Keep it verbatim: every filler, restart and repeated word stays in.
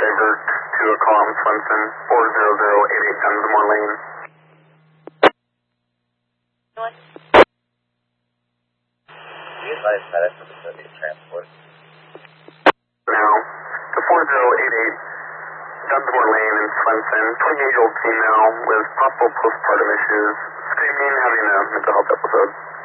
divert to a call on Swenson, four zero zero eight eight Dunsmore Lane. What? Do you advise medics of facility to transport? Now, to four zero eight eight Dunsmore Lane in Swenson, twenty-eight-year-old female with possible postpartum issues, screaming, having a mental health episode.